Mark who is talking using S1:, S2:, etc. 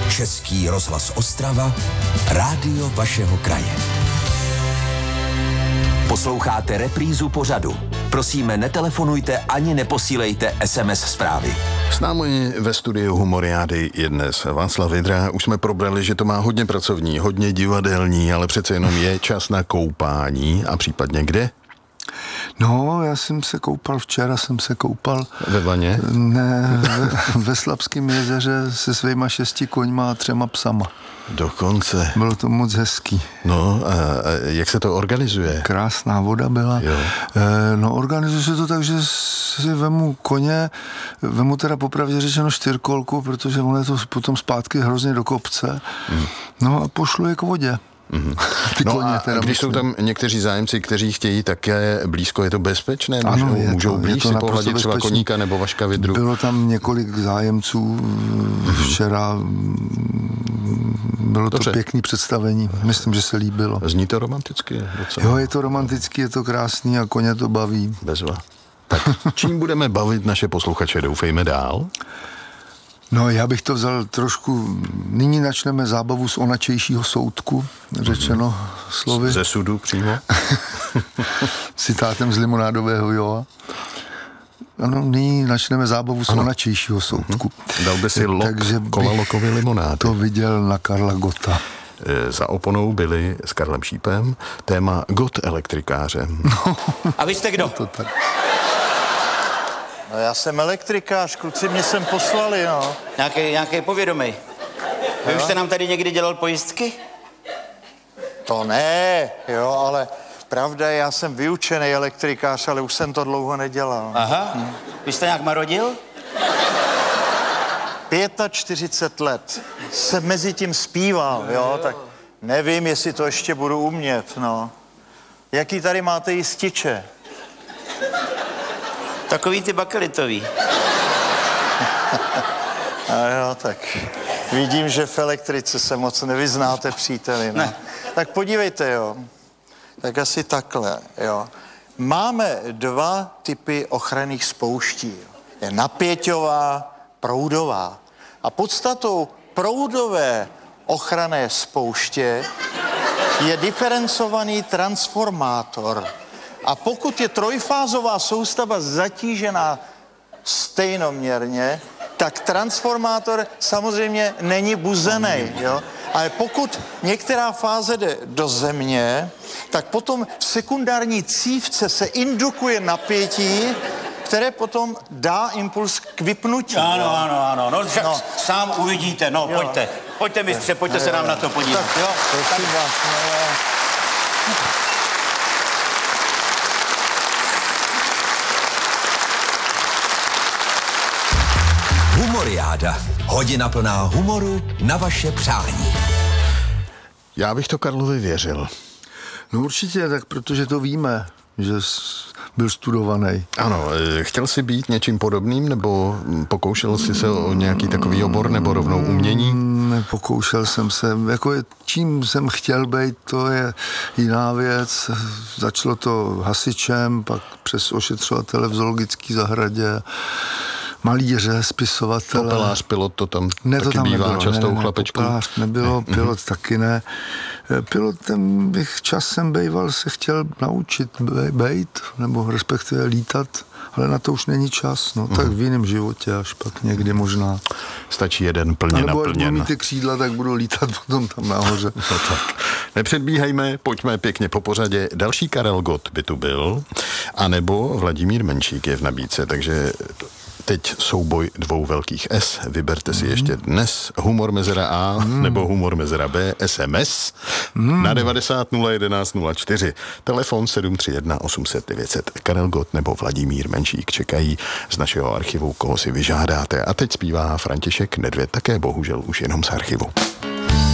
S1: Český rozhlas Ostrava, rádio vašeho kraje. Posloucháte reprízu pořadu. Prosíme, netelefonujte ani neposílejte SMS zprávy.
S2: S námi ve studiu Humoriády je dnes Václav Vydra. Už jsme probrali, že to má hodně pracovní, hodně divadelní, ale přece jenom je čas na koupání a případně kde?
S3: No, já jsem se koupal, včera jsem se koupal.
S2: Ve vaně?
S3: Ne, ve Slabském jezeře se svýma 6 koňma a 3 psama.
S2: Dokonce.
S3: Bylo to moc hezký.
S2: No, a jak se to organizuje?
S3: Krásná voda byla.
S2: Jo.
S3: No, organizuje se to tak, že si vemu koně, vemu teda popravdě řečeno 4kolku, protože ono je to potom zpátky hrozně do kopce. No a pošlu je k vodě.
S2: Ty no koně, a když jsou tam někteří zájemci, kteří chtějí také blízko, je to bezpečné?
S3: Ano,
S2: můžou blíž si pohladit třeba koníka nebo Vaška Vydru?
S3: Bylo tam několik zájemců včera. Bylo to pěkný představení. Myslím, že se líbilo.
S2: Zní to romanticky docela.
S3: Jo, je to romantický, je to krásný a koně to baví.
S2: Bezva. Tak čím budeme bavit naše posluchače, doufejme dál?
S3: No, já bych to vzal trošku, nyní načneme zábavu z onačejšího soudku, řečeno slovy.
S2: Ze sudu přímo?
S3: Citátem z Limonádového Joa. Ano, nyní načneme zábavu z onačejšího soudku.
S2: Dal by si Kolalokovi limonády.
S3: To viděl na Karla Gotta.
S2: Za oponou byli s Karlem Šípem téma Gott elektrikáře.
S4: A vy jste kdo?
S3: To tak.
S5: No já jsem elektrikář, kluci mě sem poslali, no.
S4: Nějaký povědomej. Vy už jste nám tady někdy dělal pojistky?
S5: To ne, jo, ale pravda je, já jsem vyučený elektrikář, ale už jsem to dlouho nedělal.
S4: Aha, vy jste nějak marodil?
S5: 45 let jsem mezi tím zpíval, jo, tak nevím, jestli to ještě budu umět, no. Jaký tady máte jističe?
S4: Takový ty bakelitový.
S5: A jo, tak vidím, že v elektrice se moc nevyznáte, příteli, no. Ne. Tak podívejte, jo, tak asi takhle, jo. Máme 2 typy ochranných spouští. Je napěťová, proudová. A podstatou proudové ochranné spouště je diferencovaný transformátor. A pokud je trojfázová soustava zatížená stejnoměrně, tak transformátor samozřejmě není buzenej, jo? Ale pokud některá fáze jde do země, tak potom v sekundární cívce se indukuje napětí, které potom dá impuls k vypnutí.
S4: Ano. No, však sám uvidíte. No, jo. Pojďte mistře, pojďte se nám na to podívat.
S5: Tak, jo, prosím vás,
S1: Humoriáda. Hodina plná humoru na vaše přání.
S2: Já bych to Karlovi věřil.
S3: No určitě, tak protože to víme, že byl studovaný.
S2: Ano, chtěl jsi být něčím podobným, nebo pokoušel jsi se o nějaký takový obor, nebo rovnou umění?
S3: Nepokoušel jsem se, jako čím jsem chtěl být, to je jiná věc. Začalo to hasičem, pak přes ošetřovatele v zoologické zahradě, malíře, spisovatele.
S2: Popelář, pilot, to tam taky tam bývá nebylo, častou chlapečku.
S3: Popelář nebylo, pilot taky ne. Pilotem bych časem bejval se chtěl naučit bejt, nebo respektive lítat, ale na to už není čas, no, tak v jiném životě až pak někdy možná.
S2: Stačí jeden plně
S3: naplněn. Nebo jak budu mít ty křídla, tak budu lítat potom tam nahoře.
S2: No tak. Nepředbíhejme, pojďme pěkně po pořadě. Další Karel Gott by tu byl, anebo Vladimír Menšík je v nabídce, takže teď souboj 2 velkých S. Vyberte si ještě dnes humor mezera A nebo humor mezera B, SMS na 90 011 04. Telefon 731 800 900. Karel Gott nebo Vladimír Menšík čekají z našeho archivu, koho si vyžádáte. A teď zpívá František Nedvěd, také bohužel už jenom z archivu.